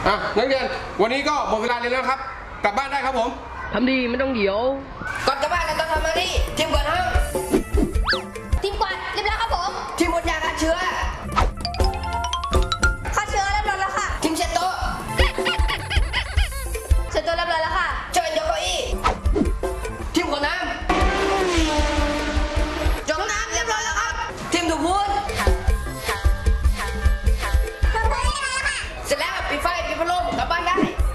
นักเรียนวันนี้ก็หมดเวลาเรียนแล้วครับกลับบ้านได้ครับผมทำดีไม่ต้องเดี๋ยวก่อนกลับบ้านเราต้องทำหน้าที่ทีมกวาดห้องทีมกวาดเรียบร้อยครับผมทีมบดยาฆ่าเชื้อฆ่าเชื้อเรียบร้อยแล้วค่ะทีมเช็ดโต๊ะเช็ดโต๊ะเรียบร้อยแล้วค่ะช่วยยกเก้าอี้ทีมขนน้ำจมน้ำเรียบร้อยแล้วครับทีมถูพื้นเสร็จแล้วปิดไฟปิดพัดลมกลับบ้านได้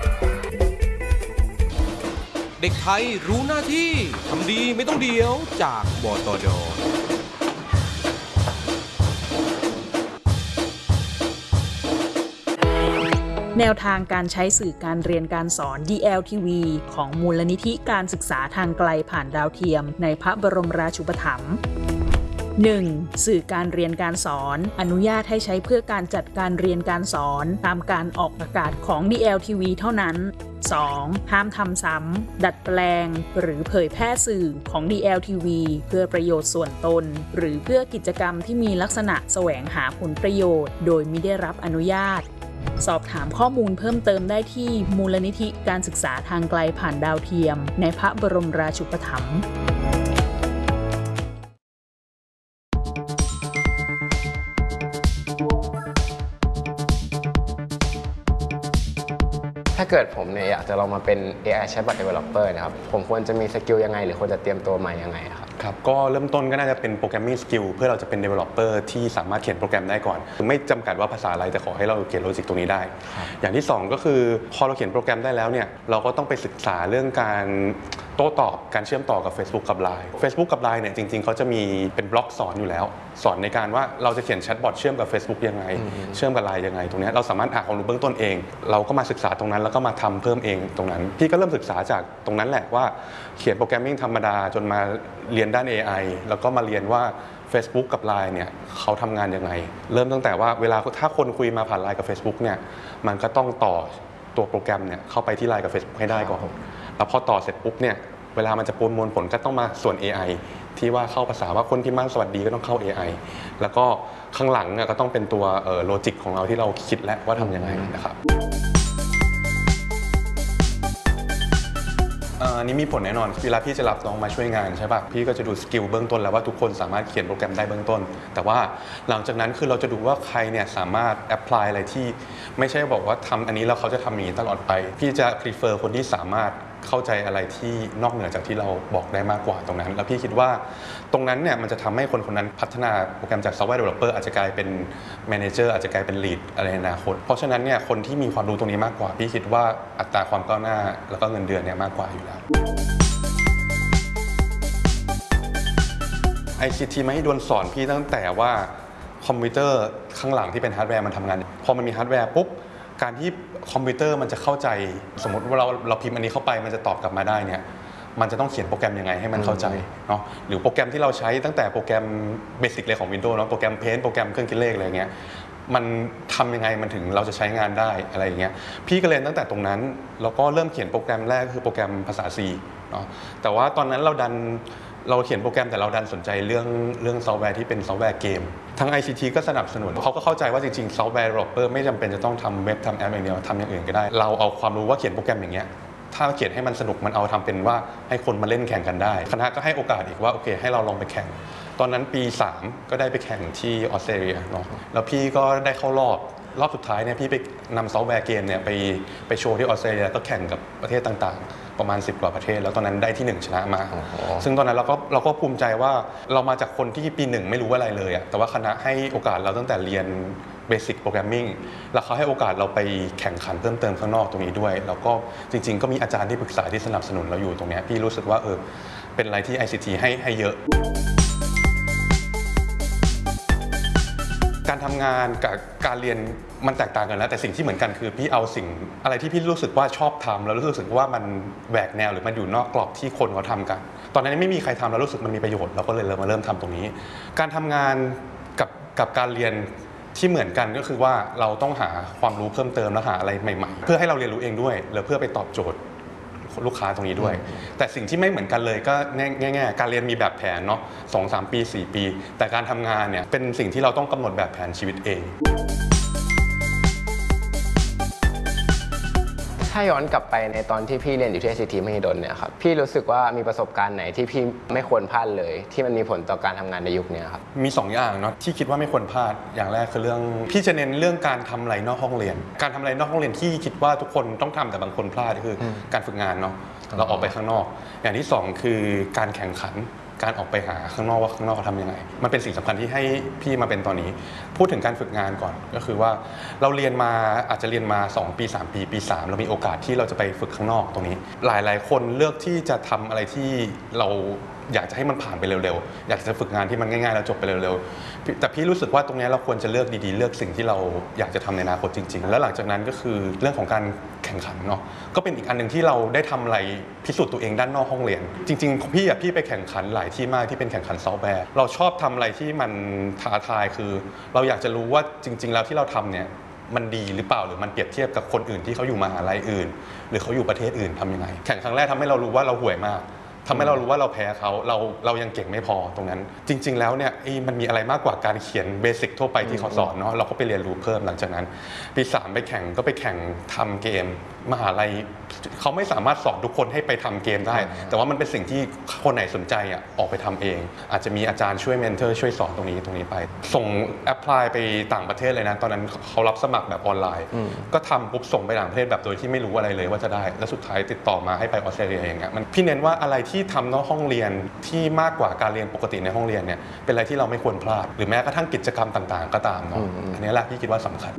เด็กไทยรู้หน้าที่ทำดีไม่ต้องเดียวจากบตด. แนวทางการใช้สื่อการเรียนการสอน DLTV ของมูลนิธิการศึกษาทางไกลผ่านดาวเทียมในพระบรมราชูปถัมภ์ 1. สื่อการเรียนการสอนอนุญาตให้ใช้เพื่อการจัดการเรียนการสอนตามการออกอากาศของ DLTV เท่านั้น 2. ห้ามทำซ้ำดัดแปลงหรือเผยแพร่สื่อของ DLTV เพื่อประโยชน์ส่วนตนหรือเพื่อกิจกรรมที่มีลักษณะแสวงหาผลประโยชน์โดยมิได้รับอนุญาตสอบถามข้อมูลเพิ่มเติมได้ที่มูลนิธิการศึกษาทางไกลผ่านดาวเทียมในพระบรมราชูปถัมภ์ถ้าเกิดผมเนี่ยอยากจะลองมาเป็น AI Chatbot Developer นะครับผมควรจะมีสกิลยังไงหรือควรจะเตรียมตัวมายังไงครับครับก็เริ่มต้นก็น่าจะเป็น Programming Skill เพื่อเราจะเป็น Developer ที่สามารถเขียนโปรแกรมได้ก่อนไม่จำกัดว่าภาษาอะไรแต่ขอให้เราเขียนโลจิกตรงนี้ได้อย่างที่2ก็คือพอเราเขียนโปรแกรมได้แล้วเนี่ยเราก็ต้องไปศึกษาเรื่องการโต้ตอบการเชื่อมต่อกับ Facebook กับ Line Facebook กับ Line เนี่ยจริงๆเขาจะมีเป็นบล็อกสอนอยู่แล้วสอนในการว่าเราจะเขียนแชทบอทเชื่อมกับ Facebook ยังไงเชื่อมกับ Line ยังไงตรงนี้เราสามารถหาความรู้เบื้องต้นเองเราก็มาศึกษาตรงนั้นแล้วก็มาทำเพิ่มเองตรงนั้นพี่ก็เริ่มศึกษาจากตรงนั้นแหละว่าเขียนโปรแกรมมิ่งธรรมดาจนมาเรียนด้าน AI แล้วก็มาเรียนว่า Facebook กับ Line เนี่ยเขาทำงานยังไงเริ่มตั้งแต่ว่าเวลาถ้าคนคุยมาผ่าน Line กับ Facebook เนี่ยมันก็ต้องต่อตัวโปรแกรมเนี่ยเข้าไปที่ Line กับ Facebook ให้ได้ก่อนแล้วพอต่อเสร็จปุ๊บเนี่ยเวลามันจะประมวลผลก็ต้องมาส่วน AI ที่ว่าเข้าภาษาว่าคนพิมพ์มาสวัสดีก็ต้องเข้า AI แล้วก็ข้างหลังก็ต้องเป็นตัวโลจิกของเราที่เราคิดแล้วว่าทำยังไงนะครับอันนี้มีผลแน่นอนเวลาพี่จะรับน้องมาช่วยงานใช่ป่ะพี่ก็จะดูสกิลเบื้องต้นแล้วว่าทุกคนสามารถเขียนโปรแกรมได้เบื้องต้นแต่ว่าหลังจากนั้นคือเราจะดูว่าใครเนี่ยสามารถแอพพลายอะไรที่ไม่ใช่บอกว่าทำอันนี้แล้วเขาจะทำอย่างนี้ตลอดไปพี่จะ prefer คนที่สามารถเข้าใจอะไรที่นอกเหนือจากที่เราบอกได้มากกว่าตรงนั้นแล้วพี่คิดว่าตรงนั้นเนี่ยมันจะทำให้คนคนนั้นพัฒนาโปรแกรมจาก Software Developer อาจจะกลายเป็น Manager อาจจะกลายเป็น Lead อะไรในอนาคตเพราะฉะนั้นเนี่ยคนที่มีความรู้ตรงนี้มากกว่าพี่คิดว่าอัตราความก้าวหน้าแล้วก็เงินเดือนเนี่ยมากกว่าอยู่แล้ว ICT ไม่ให้โดนสอนพี่ตั้งแต่ว่าคอมพิวเตอร์ข้างหลังที่เป็นฮาร์ดแวร์มันทำงานพอมันมีฮาร์ดแวร์ปุ๊บการที่คอมพิวเตอร์มันจะเข้าใจสมมติว่าเราพิมพ์อันนี้เข้าไปมันจะตอบกลับมาได้เนี่ยมันจะต้องเขียนโปรแกรมยังไงให้มันเข้าใจเนาะหรือโปรแกรมที่เราใช้ตั้งแต่โปรแกรมเบสิกเลยของ Windows เนาะโปรแกรม Paint โปรแกรมเครื่องคิดเลขอะไรเงี้ยมันทำยังไงมันถึงเราจะใช้งานได้อะไรอย่างเงี้ยพี่ก็เรียนตั้งแต่ตรงนั้นแล้วก็เริ่มเขียนโปรแกรมแรกคือโปรแกรมภาษา C เนาะแต่ว่าตอนนั้นเราเขียนโปรแกรมแต่เราดันสนใจเรื่องซอฟต์แวร์ที่เป็นซอฟต์แวร์เกมทาง ICT ก็สนับสนุนเขาก็เข้าใจว่าจริงๆซอฟต์แวร์ developer ไม่จำเป็นจะต้องทำเว็บทำแอปอย่างเดียวทำอย่างอื่นก็ได้เราเอาความรู้ว่าเขียนโปรแกรมอย่างเงี้ยถ้าเขียนให้มันสนุกมันเอาทำเป็นว่าให้คนมาเล่นแข่งกันได้คณะก็ให้โอกาสอีกว่าโอเคให้เราลองไปแข่งตอนนั้นปี3ก็ได้ไปแข่งที่ออสเตรเลียเนาะแล้วพี่ก็ได้เข้ารอบสุดท้ายเนี่ยพี่ไปนำซอฟต์แวร์เกมเนี่ยไปโชว์ที่ออสเตรเลียก็แข่งกับประเทศต่างๆประมาณ10 กว่าประเทศแล้วตอนนั้นได้ที่1ชนะมาซึ่งตอนนั้นเราก็ภูมิใจว่าเรามาจากคนที่ปี1ไม่รู้อะไรเลยอะแต่ว่าคณะให้โอกาสเราตั้งแต่เรียนเบสิกโปรแกรมมิ่งแล้วเขาให้โอกาสเราไปแข่งขันเพิ่มเติมข้างนอกตรงนี้ด้วยแล้วก็จริงๆก็มีอาจารย์ที่ปรึกษาที่สนับสนุนเราอยู่ตรงนี้พี่รู้สึกว่าเป็นอะไรที่ ICT ให้เยอะการทำงานกับการเรียนมันแตกต่างกันแล้วแต่สิ่งที่เหมือนกันคือพี่เอาสิ่งอะไรที่พี่รู้สึกว่าชอบทำแล้วรู้สึกว่ามันแหวกแนวหรือมันอยู่นอกกรอบที่คนเขาทำกันตอนนั้นไม่มีใครทำแล้วรู้สึกมันมีประโยชน์เราก็เลยมาเริ่มทำตรงนี้การทำงานกับการเรียนที่เหมือนกันก็คือว่าเราต้องหาความรู้เพิ่มเติมและหาอะไรใหม่ๆเพื่อให้เราเรียนรู้เองด้วยแล้วเพื่อไปตอบโจทย์ลูกค้าตรงนี้ด้วยแต่สิ่งที่ไม่เหมือนกันเลยก็ง่ายๆการเรียนมีแบบแผนเนาะ2-3 ปี 4 ปีแต่การทำงานเนี่ยเป็นสิ่งที่เราต้องกำหนดแบบแผนชีวิตเองถ้าย้อนกลับไปในตอนที่พี่เรียนอยู่ที่ ICT มหิดลเนี่ยครับพี่รู้สึกว่ามีประสบการณ์ไหนที่พี่ไม่ควรพลาดเลยที่มันมีผลต่อการทำงานในยุคนี้ครับมี2 อย่างเนาะที่คิดว่าไม่ควรพลาดอย่างแรกคือเรื่องพี่จะเน้นเรื่องการทำอะไรนอกห้องเรียนการทำอะไรนอกห้องเรียนที่คิดว่าทุกคนต้องทำแต่บางคนพลาดคือการฝึกงานเนาะเราออกไปข้างนอกอย่างที่2คือการแข่งขันการออกไปหาข้างนอกว่าข้างนอกเขาทำยังไงมันเป็นสิ่งสำคัญที่ให้พี่มาเป็นตอนนี้พูดถึงการฝึกงานก่อนก็คือว่าเราเรียนมาอาจจะเรียนมา2 ปี 3 ปีปี 3เรามีโอกาสที่เราจะไปฝึกข้างนอกตรงนี้หลายๆคนเลือกที่จะทำอะไรที่เราอยากจะให้มันผ่านไปเร็วๆอยากจะฝึกงานที่มันง่ายๆแล้วจบไปเร็วๆแต่พี่รู้สึกว่าตรงนี้เราควรจะเลือกดีๆเลือกสิ่งที่เราอยากจะทำในอนาคตจริงๆแล้วหลังจากนั้นก็คือเรื่องของการแข่งขันเนาะก็เป็นอีกอันหนึ่งที่เราได้ทำอะไรพิสูจน์ตัวเองด้านนอกห้องเรียนจริงๆพี่ไปแข่งขันหลายที่มากที่เป็นแข่งขันซอฟต์แวร์เราชอบทำอะไรที่มันท้าทายคือเราอยากจะรู้ว่าจริงๆแล้วที่เราทำเนี่ยมันดีหรือเปล่าหรือมันเปรียบเทียบกับคนอื่นที่เขาอยู่มหาลัยอื่นหรือเขาอยู่ประเทศอื่นทำยังไงแข่งครั้งแรกทำให้เรารู้ว่าเราห่วยมากทำให้เรารู้ว่าเราแพ้เขาเรายังเก่งไม่พอตรงนั้นจริงๆแล้วเนี่ยมันมีอะไรมากกว่าการเขียนเบสิกทั่วไปที่เขาสอนเนาะเราก็ไปเรียนรู้เพิ่มหลังจากนั้นปี 3ไปแข่งทำเกมมหาลัยเขาไม่สามารถสอนทุกคนให้ไปทำเกมได้แต่ว่ามันเป็นสิ่งที่คนไหนสนใจออกไปทำเองอาจจะมีอาจารย์ช่วยเมนเทอร์ช่วยสอนตรงนี้ไปส่งแอพพลายไปต่างประเทศเลยนะตอนนั้นเขารับสมัครแบบออนไลน์ก็ทำปุ๊บส่งไปต่างประเทศแบบโดยที่ไม่รู้อะไรเลยว่าจะได้แล้วสุดท้ายติดต่อมาให้ไปออสเตรเลียอย่างเงี้ยมันพี่เน้นว่าอะไรที่ทำนอกห้องเรียนที่มากกว่าการเรียนปกติในห้องเรียนเนี่ยเป็นอะไรที่เราไม่ควรพลาดหรือแม้กระทั่งกิจกรรมต่างๆก็ตามเนาะอันนี้แหละพี่คิดว่าสำคัญ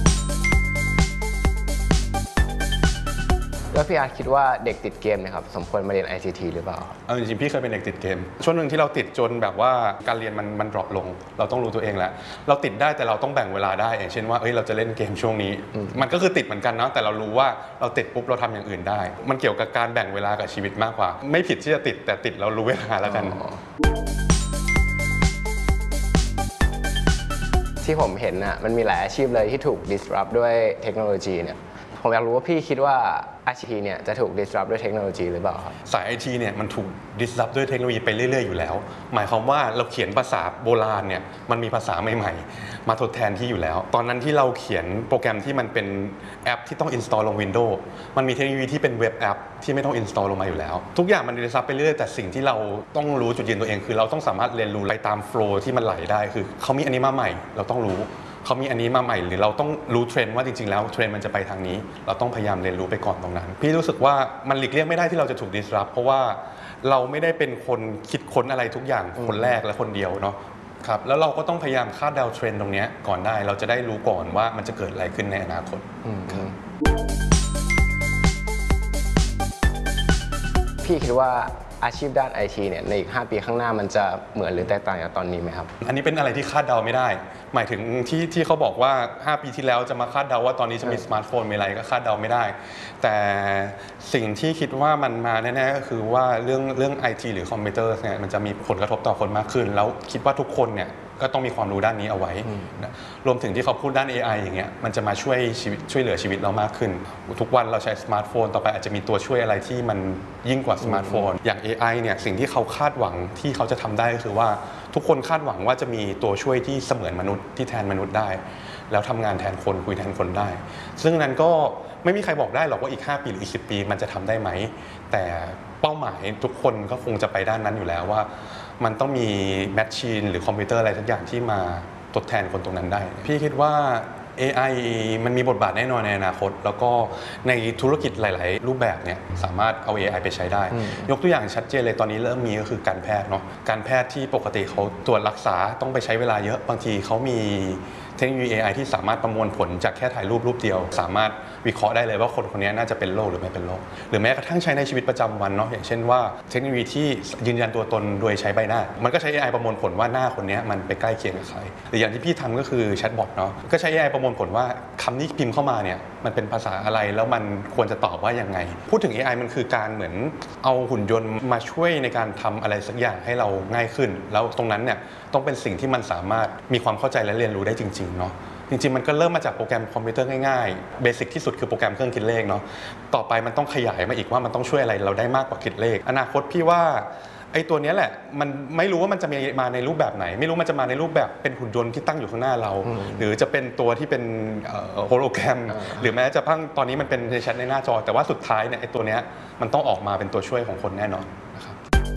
แล้วพี่อาร์ตคิดว่าเด็กติดเกมนะครับสมควรมาเรียน ICT หรือเปล่าจริงๆพี่เคยเป็นเด็กติดเกมช่วงหนึ่งที่เราติดจนแบบว่าการเรียนมันดรอปลงเราต้องรู้ตัวเองแหละเราติดได้แต่เราต้องแบ่งเวลาได้อย่างเช่นว่าเราจะเล่นเกมช่วงนี้มันก็คือติดเหมือนกันเนาะแต่เรารู้ว่าเราติดปุ๊บเราทำอย่างอื่นได้มันเกี่ยวกับการแบ่งเวลากับชีวิตมากกว่าไม่ผิดที่จะติดแต่ติดเรารู้เวลาแล้วกันที่ผมเห็นมันมีหลายอาชีพเลยที่ถูก disrupt ด้วยเทคโนโลยีเนี่ยผมอยากรู้ว่าพี่คิดว่าอาชีพเนี่ยจะถูก disrupt ด้วยเทคโนโลยีหรือเปล่าครับสาย IT เนี่ยมันถูก disrupt ด้วยเทคโนโลยีไปเรื่อยๆอยู่แล้วหมายความว่าเราเขียนภาษาโบราณเนี่ยมันมีภาษาใหม่ๆมาทดแทนที่อยู่แล้วตอนนั้นที่เราเขียนโปรแกรมที่มันเป็นแอปที่ต้อง install ลง Windows มันมีเทคโนโลยีที่เป็นเว็บแอปที่ไม่ต้อง install ลงมาอยู่แล้วทุกอย่างมัน disrupt ไปเรื่อยๆแต่สิ่งที่เราต้องรู้จุดยืนตัวเองคือเราต้องสามารถเรียนรู้ไปตาม flow ที่มันไหลได้คือเขามีอันนี้มาใหม่เราต้องรู้เขามีอันนี้มาใหม่หรือเราต้องรู้เทรนด์ว่าจริงๆแล้วเทรนด์มันจะไปทางนี้เราต้องพยายามเรียนรู้ไปก่อนตรงนั้นพี่รู้สึกว่ามันหลีกเลี่ยงไม่ได้ที่เราจะถูก disrupt เพราะว่าเราไม่ได้เป็นคนคิดค้นอะไรทุกอย่างคนแรกและคนเดียวเนาะครับแล้วเราก็ต้องพยายามคาดเดาเทรนด์ตรงนี้ก่อนได้เราจะได้รู้ก่อนว่ามันจะเกิดอะไรขึ้นในอนาคตพี่คิดว่าอาชีพด้าน IT เนี่ยในอีก5 ปีข้างหน้ามันจะเหมือนหรือแตกต่างจากตอนนี้ไหมครับอันนี้เป็นอะไรที่คาดเดาไม่ได้หมายถึงที่เขาบอกว่า5 ปีที่แล้วจะมาคาดเดาว่าตอนนี้จะมีสมาร์ทโฟนมีอะไรก็คาดเดาไม่ได้แต่สิ่งที่คิดว่ามันมาแน่ๆก็คือว่าเรื่อง IT หรือคอมพิวเตอร์เนี่ยมันจะมีผลกระทบต่อคนมากขึ้นแล้วคิดว่าทุกคนเนี่ยก็ต้องมีความรู้ด้านนี้เอาไว้รวมถึงที่เขาพูดด้าน AI อย่างเงี้ยมันจะมาช่วยเหลือชีวิตเรามากขึ้นทุกวันเราใช้สมาร์ทโฟนต่อไปอาจจะมีตัวช่วยอะไรที่มันยิ่งกว่าสมาร์ทโฟนอย่าง AI เนี่ยสิ่งที่เขาคาดหวังที่เขาจะทำได้ก็คือว่าทุกคนคาดหวังว่าจะมีตัวช่วยที่เสมือนมนุษย์ที่แทนมนุษย์ได้แล้วทำงานแทนคนคุยแทนคนได้ซึ่งนั้นก็ไม่มีใครบอกได้หรอกว่าอีก5 ปีหรืออีก10 ปีมันจะทำได้ไหมแต่เป้าหมายทุกคนก็คงจะไปด้านนั้นอยู่แล้วว่ามันต้องมีแมชชีนหรือคอมพิวเตอร์อะไรทุกอย่างที่มาทดแทนคนตรงนั้นได้พี่คิดว่า AI มันมีบทบาทแน่นอนในอนาคตแล้วก็ในธุรกิจหลายๆรูปแบบเนี่ยสามารถเอา AI ไปใช้ได้ยกตัวอย่างชัดเจนเลยตอนนี้เริ่มมีก็คือการแพทย์เนาะการแพทย์ที่ปกติเขาตรวจรักษาต้องไปใช้เวลาเยอะบางทีเขามีเทคโนโลยี AI ที่สามารถประมวลผลจากแค่ถ่ายรูปเดียวสามารถวิเคราะห์ได้เลยว่าคนคนนี้น่าจะเป็นโรคหรือไม่เป็นโรคหรือแม้กระทั่งใช้ในชีวิตประจำวันเนาะอย่างเช่นว่าเทคโนโลยีที่ยืนยันตัวตนโดยใช้ใบหน้ามันก็ใช้ AI ประมวลผลว่าหน้าคนนี้มันไปใกล้เคียงกับใครหรืออย่างที่พี่ทำก็คือแชทบอทเนาะก็ใช้ AI ประมวลผลว่าคำที่พิมพ์เข้ามาเนี่ยมันเป็นภาษาอะไรแล้วมันควรจะตอบว่ายังไงพูดถึง AI มันคือการเหมือนเอาหุ่นยนต์มาช่วยในการทำอะไรสักอย่างให้เราง่ายขึ้นแล้วตรงนั้นเนี่ยต้องเป็นสิ่งที่มันสามารถมีความเข้าใจและเรียนรู้ได้จริงๆเนาะจริงๆมันก็เริ่มมาจากโปรแกรมคอมพิวเตอร์ง่ายๆเบสิกที่สุดคือโปรแกรมเครื่องคิดเลขเนาะต่อไปมันต้องขยายมาอีกว่ามันต้องช่วยอะไรเราได้มากกว่าคิดเลขอนาคตพี่ว่าไอ้ตัวนี้แหละมันไม่รู้ว่ามันจะมาในรูปแบบไหนไม่รู้มันจะมาในรูปแบบเป็นหุ่นยนต์ที่ตั้งอยู่ข้างหน้าเราหรือจะเป็นตัวที่เป็นโฮโลแกรมหรือแม้จะพังตอนนี้มันเป็นแชทในหน้าจอแต่ว่าสุดท้ายเนี่ยไอ้ตัวเนี้ยมันต้องออกมาเป็นตัวช่วยของคนแน่นอนนะครับ